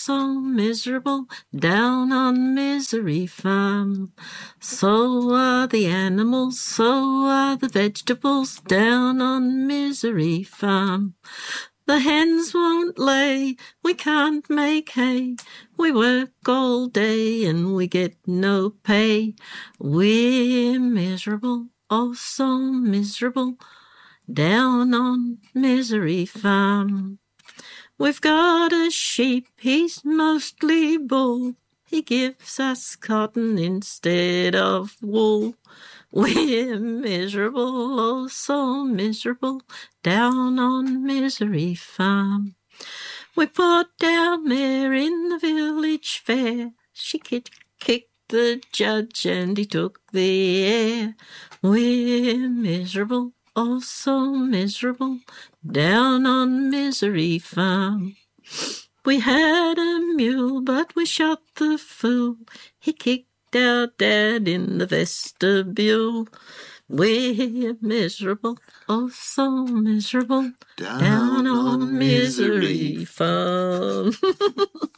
so miserable, down on Misery Farm. So are the animals, so are the vegetables, down on Misery Farm. The hens won't lay, we can't make hay, we work all day and we get no pay. We're miserable, oh so miserable, down on Misery Farm. We've got a sheep, he's mostly bull, he gives us cotton instead of wool. We're miserable, oh so miserable, down on Misery Farm. We put our mare in the village fair, she kicked the judge and he took the air. We're miserable, oh so miserable, down on Misery Farm. We had a mule, but we shot the fool, he kicked our dad in the vestibule. We're miserable, oh so miserable, down on Misery Farm.